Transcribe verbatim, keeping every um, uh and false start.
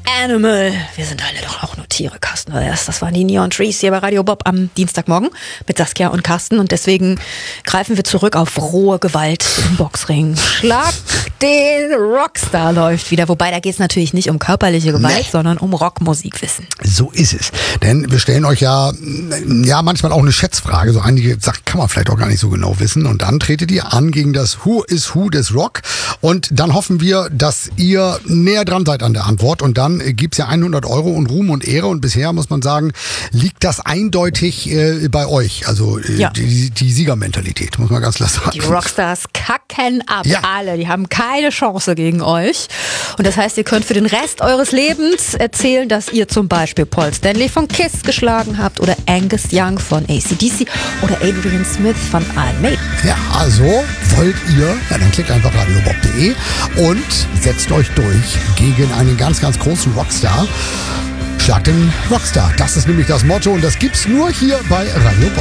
Animal. Wir sind alle doch auch nur Tiere, Carsten. Das waren die Neon Trees hier bei Radio Bob am Dienstagmorgen mit Saskia und Carsten. Und deswegen greifen wir zurück auf rohe Gewalt im Boxring. Schlag den Rockstar läuft wieder. Wobei, da geht es natürlich nicht um körperliche Gewalt, nee. sondern um Rockmusikwissen. So ist es. Denn wir stellen euch ja, ja manchmal auch eine Schätzfrage. So einige Sachen kann man vielleicht auch gar nicht so genau wissen. Und dann tretet ihr an gegen das Who is Who des Rock. Und dann hoffen wir, dass ihr näher dran seid an der Antwort. Und dann gibt's ja hundert Euro und Ruhm und Ehre. Und bisher muss man sagen, liegt das eindeutig äh, bei euch. Also äh, ja. die, die Siegermentalität, muss man ganz klar sagen. Die Rockstars kacken ab. Ja. Alle. Die haben keine Chance gegen euch. Und das heißt, ihr könnt für den Rest eures Lebens erzählen, dass ihr zum Beispiel Paul Stanley von Kiss geschlagen habt oder Angus Young von A C D C oder Adrian Smith von Iron Maiden. Ja, also wollt ihr, ja, dann klickt einfach radiobob punkt de und setzt euch durch gegen einen ganz, ganz großen Rockstar. Schlagt den Rockstar. Das ist nämlich das Motto und das gibt's nur hier bei Radio Bob.